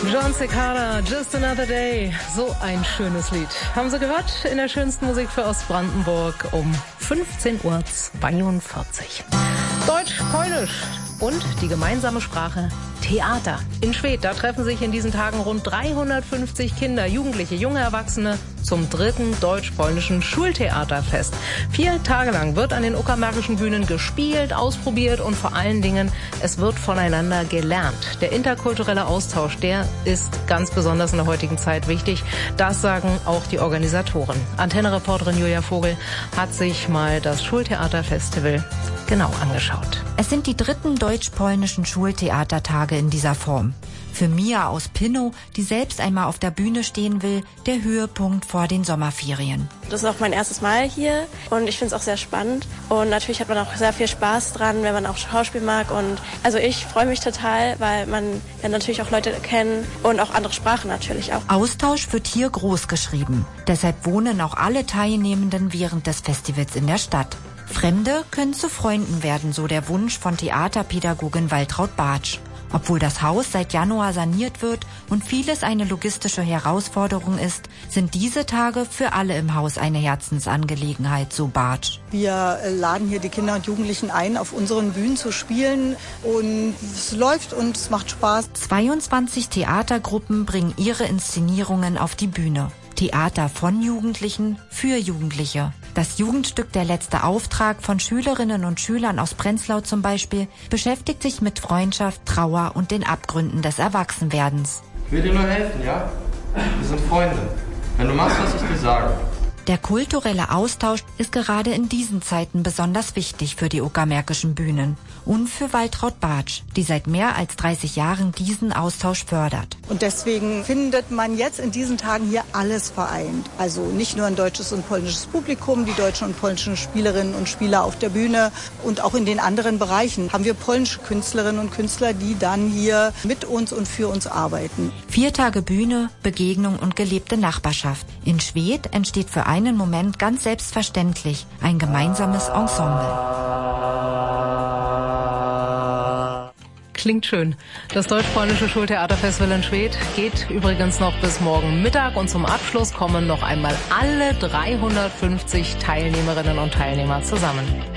Jon Secada, Just Another Day. So ein schönes Lied. Haben Sie gehört? In der schönsten Musik für Ostbrandenburg um 15:42 Uhr. Deutsch, Polnisch und die gemeinsame Sprache Theater. In Schwedt, da treffen sich in diesen Tagen rund 350 Kinder, Jugendliche, junge Erwachsene zum 3. deutsch-polnischen Schultheaterfest. 4 Tage lang wird an den uckermärkischen Bühnen gespielt, ausprobiert und vor allen Dingen, es wird voneinander gelernt. Der interkulturelle Austausch, der ist ganz besonders in der heutigen Zeit wichtig. Das sagen auch die Organisatoren. Antenne-Reporterin Julia Vogel hat sich mal das Schultheaterfestival genau angeschaut. Es sind die 3. deutsch-polnischen Schultheatertage in dieser Form. Für Mia aus Pinnow, die selbst einmal auf der Bühne stehen will, der Höhepunkt vor den Sommerferien. Das ist auch mein erstes Mal hier und ich finde es auch sehr spannend. Und natürlich hat man auch sehr viel Spaß dran, wenn man auch Schauspiel mag. Und also ich freue mich total, weil man ja natürlich auch Leute kennt und auch andere Sprachen natürlich auch. Austausch wird hier groß geschrieben. Deshalb wohnen auch alle Teilnehmenden während des Festivals in der Stadt. Fremde können zu Freunden werden, so der Wunsch von Theaterpädagogin Waltraud Bartsch. Obwohl das Haus seit Januar saniert wird und vieles eine logistische Herausforderung ist, sind diese Tage für alle im Haus eine Herzensangelegenheit, so Bartsch. Wir laden hier die Kinder und Jugendlichen ein, auf unseren Bühnen zu spielen und es läuft und es macht Spaß. 22 Theatergruppen bringen ihre Inszenierungen auf die Bühne. Theater von Jugendlichen für Jugendliche. Das Jugendstück Der letzte Auftrag von Schülerinnen und Schülern aus Prenzlau zum Beispiel beschäftigt sich mit Freundschaft, Trauer und den Abgründen des Erwachsenwerdens. Ich will dir nur helfen, ja? Wir sind Freunde. Wenn du machst, was ich dir sage. Der kulturelle Austausch ist gerade in diesen Zeiten besonders wichtig für die uckermärkischen Bühnen und für Waltraud Bartsch, die seit mehr als 30 Jahren diesen Austausch fördert. Und deswegen findet man jetzt in diesen Tagen hier alles vereint. Also nicht nur ein deutsches und polnisches Publikum, die deutschen und polnischen Spielerinnen und Spieler auf der Bühne und auch in den anderen Bereichen haben wir polnische Künstlerinnen und Künstler, die dann hier mit uns und für uns arbeiten. 4 Tage Bühne, Begegnung und gelebte Nachbarschaft. In Schwedt entsteht für einen Moment ganz selbstverständlich ein gemeinsames Ensemble. Klingt schön. Das deutsch-polnische Schultheaterfestival in Schwedt geht übrigens noch bis morgen Mittag und zum Abschluss kommen noch einmal alle 350 Teilnehmerinnen und Teilnehmer zusammen.